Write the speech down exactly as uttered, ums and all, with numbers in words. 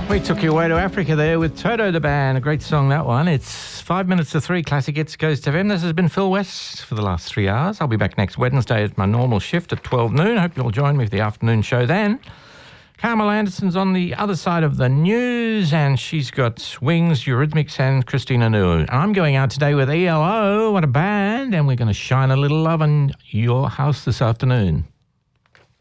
We took you away to Africa there with Toto the Band. A great song, that one. It's five minutes to three. Classic Hits Coast F M. This has been Phil West for the last three hours. I'll be back next Wednesday at my normal shift at twelve noon. Hope you'll join me for the afternoon show then. Carmel Anderson's on the other side of the news, and she's got Wings, Eurythmics, and Christina Nu. And I'm going out today with E L O. What a band. And we're going to shine a little love on your house this afternoon.